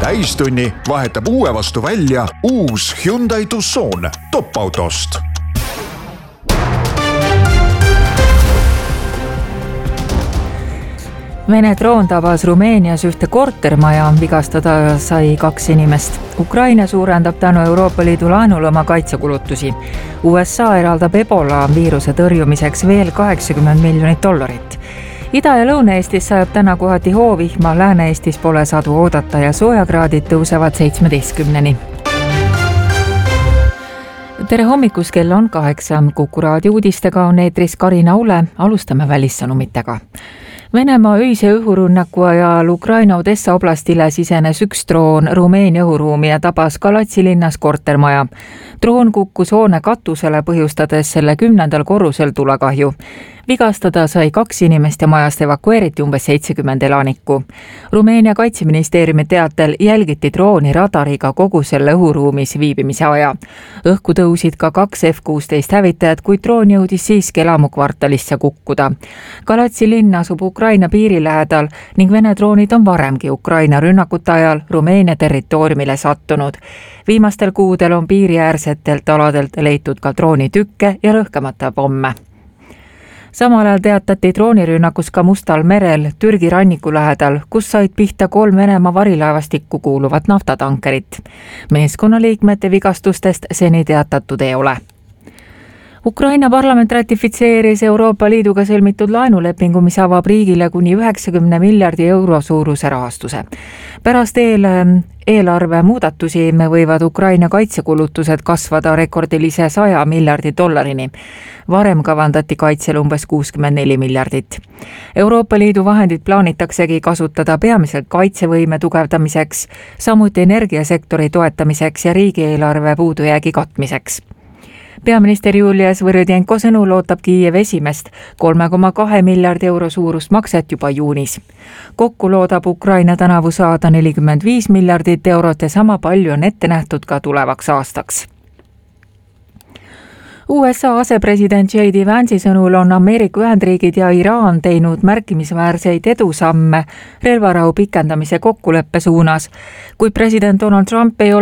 täistunni vahetab uue vastu välja uus Hyundai Tucson top-autost. Vene droon tabas Rumeenias ühte kortermaja, vigastada sai 2 inimest. Ukraina suurendab tänu Euroopa Liidu laenule oma kaitsekulutusi. USA eraldab Ebola viiruse tõrjumiseks veel $80 miljonit. Ida- ja Lõuna-Eestis sajab täna kohati hoovihma, Lääne-Eestis pole sadu oodata ja soojakraadid tõusevad 17-ni. Tere hommikust, kell on 8. Kuku raadio uudistega on eetris Karina Ule, alustame välissõnumitega. Venemaa öise õhurünnaku ajal Ukraina Odessa oblastile sisenes üks droon Rumeenia õhuruumi ja tabas Galatsi linnas kortermaja. Droon kukkus hoone katusele, põhjustades selle 10. korrusel tulekahju. Vigastada sai 2 inimest ja majast evakueeriti umbes 70 elanikku. Rumeenia kaitseministeeriumi teatel jälgiti drooni radariga kogu selle õhuruumis viibimise aja. Õhku tõusid ka 2 F-16 hävitajad, kuid droon jõudis siiski elamukvartalisse kukkuda. Galatsi linn asub Ukraina piiri lähedal ning Vene droonid on varemgi Ukraina rünnakute ajal Rumeenia territooriumile sattunud. Viimastel kuudel on piiriäärsetelt aladelt leitud ka droonitükke ja lõhkemata pomme. Samal ajal teatati droonirünnakus ka Mustal merel Türgi ranniku lähedal, kus said pihta 3 Venemaa varilaevastikku kuuluvat naftatankerit. Meeskonnaliikmete vigastustest seni teatatud ei ole. Ukraina parlament ratifitseeris Euroopa Liiduga sõlmitud laenulepingu, mis avab riigile kuni 90 miljardi euro suuruse rahastuse. Pärast eelarve muudatusi võivad Ukraina kaitsekulutused kasvada rekordilise $100 miljardi. Varem kavandati kaitsel umbes 64 miljardit. Euroopa Liidu vahendid plaanitaksegi kasutada peamiselt kaitsevõime tugevdamiseks, samuti energiasektori toetamiseks ja riigieelarve puudujäägi katmiseks. Peaminister Julia Svõrõdjenko sõnul ootab Kiiev esimest 3,2 miljardi euro suurust makset juba juunis. Kokku loodab Ukraina tänavu saada 45 miljardit eurot ja sama palju on ette nähtud ka tulevaks aastaks. USA asepresident J.D. Vance'i sõnul on Ameerika Ühendriigid ja Iraan teinud märkimisväärseid edusamme relvarahu pikendamise kokkuleppe suunas, kuid president Donald Trump ei ole